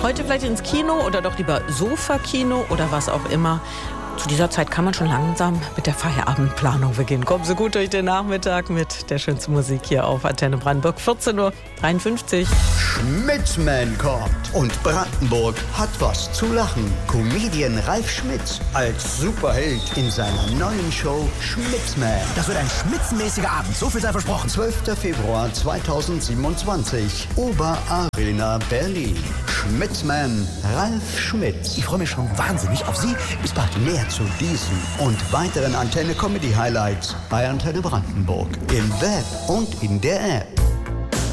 Heute vielleicht ins Kino oder doch lieber Sofa-Kino oder was auch immer. Zu dieser Zeit kann man schon langsam mit der Feierabendplanung beginnen. Kommen Sie gut durch den Nachmittag mit der schönsten Musik hier auf Antenne Brandenburg. 14:53 Uhr. Schmitzman kommt und Brandenburg hat was zu lachen. Comedian Ralf Schmitz als Superheld in seiner neuen Show Schmitzman. Das wird ein schmitzenmäßiger Abend, so viel sei versprochen. 12. Februar 2027, Oberarena Berlin. Schmitzman Ralf Schmitz. Ich freue mich schon wahnsinnig auf Sie. Bis bald. Mehr zu diesen und weiteren Antenne Comedy Highlights bei Antenne Brandenburg im Web und in der App.